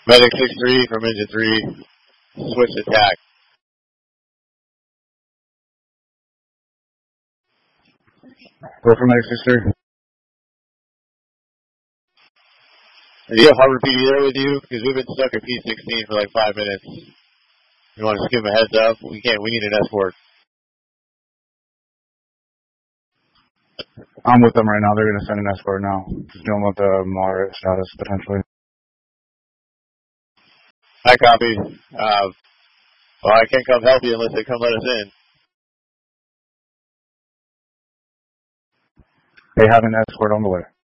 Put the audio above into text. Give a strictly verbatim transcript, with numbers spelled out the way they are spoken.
Medic six three from engine three, switch attack. Go for Medic six three. Do you have Harbor P D there with you? Because we've been stuck at P sixteen for like five minutes. You want to just give them a heads up? We can't, we need an escort. I'm with them right now. They're going to send an escort now. Just dealing with the moderate status, potentially. I copy. Uh, well, I can't come help you unless they come let us in. They have an escort on the way.